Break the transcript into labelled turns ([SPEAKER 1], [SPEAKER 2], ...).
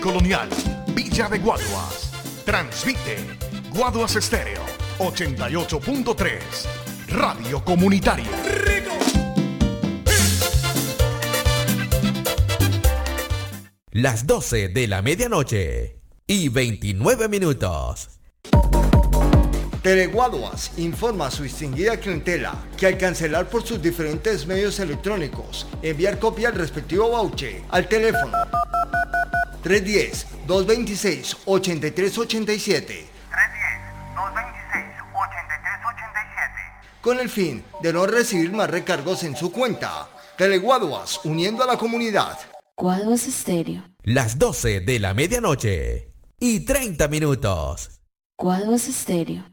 [SPEAKER 1] Colonial, Villa de Guaduas. Transmite Guaduas Estéreo 88.3, Radio Comunitaria.
[SPEAKER 2] Las 12 de la medianoche y 29 minutos.
[SPEAKER 3] Teleguaduas informa a su distinguida clientela que al cancelar por sus diferentes medios electrónicos, enviar copia al respectivo voucher al teléfono 310-226-8387 con el fin de no recibir más recargos en su cuenta. Teleguaduas, uniendo a la comunidad.
[SPEAKER 4] Guaduas Estéreo.
[SPEAKER 2] Las 12 de la medianoche y 30 minutos.
[SPEAKER 4] Guaduas Estéreo.